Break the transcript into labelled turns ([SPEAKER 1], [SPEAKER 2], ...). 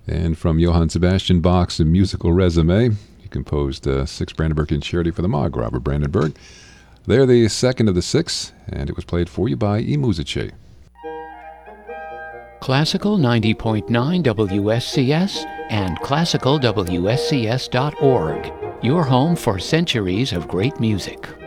[SPEAKER 1] And from Johann Sebastian Bach's musical resume, he composed 6 Brandenburg Concerti for the Markgrafe Brandenburg. They're the second of the 6, and it was played for you by I Musici.
[SPEAKER 2] Classical 90.9 WSCS and classicalwscs.org, your home for centuries of great music.